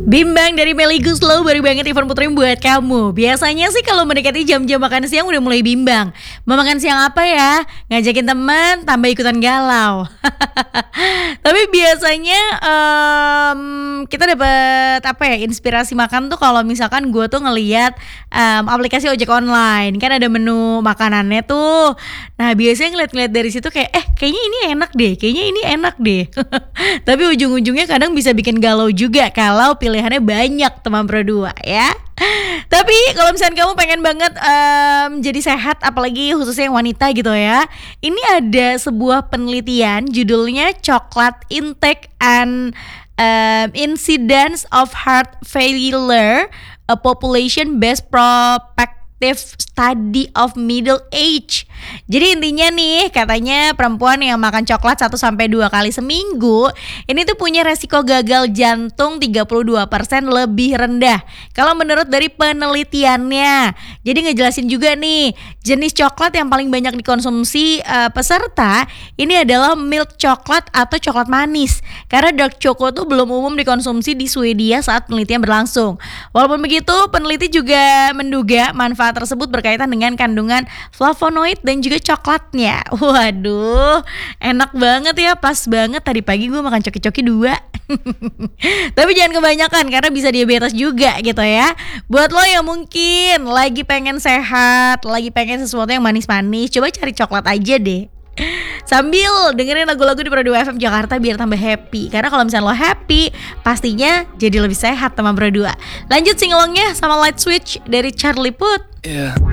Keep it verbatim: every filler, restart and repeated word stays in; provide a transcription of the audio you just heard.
Bimbang dari Melly Goeslaw baru banget Ivan puterin buat kamu. Biasanya sih kalau mendekati jam-jam makan siang udah mulai bimbang. Mau makan siang apa ya? Ngajakin teman, tambah ikutan galau. Tapi biasanya um, kita dapat apa ya? Inspirasi makan tuh kalau misalkan gue tuh ngelihat um, aplikasi ojek online. Kan ada menu makanannya tuh. Nah biasanya ngeliat-ngeliat dari situ kayak eh kayaknya ini enak deh, kayaknya ini enak deh. Tapi ujung-ujungnya kadang bisa bikin galau juga kalau pilihannya banyak teman berdua ya. Tapi kalau misalnya kamu pengen banget um, jadi sehat, apalagi khususnya yang wanita gitu ya, ini ada sebuah penelitian judulnya Chocolate Intake and um, Incidence of Heart Failure, a Population-Based Prospective Study of Middle Age. Jadi intinya nih katanya perempuan yang makan coklat satu sampai dua kali seminggu ini tuh punya resiko gagal jantung tiga puluh dua persen lebih rendah kalau menurut dari penelitiannya. Jadi ngejelasin juga nih jenis coklat yang paling banyak dikonsumsi uh, peserta ini adalah milk coklat atau coklat manis. Karena dark choco tuh belum umum dikonsumsi di Swedia saat penelitian berlangsung. Walaupun begitu peneliti juga menduga manfaat tersebut berkaitan dengan kandungan flavonoid dan juga coklatnya. Waduh, enak banget ya, pas banget tadi pagi gue makan coki-coki dua. Tapi jangan kebanyakan karena bisa diabetes juga gitu ya. Buat lo yang mungkin lagi pengen sehat, lagi pengen sesuatu yang manis-manis, coba cari coklat aja deh. Sambil dengerin lagu-lagu di Pro dua F M Jakarta biar tambah happy. Karena kalau misalnya lo happy, pastinya jadi lebih sehat teman Pro dua. Lanjut singelongnya sama Light Switch dari Charlie Puth. Yeah.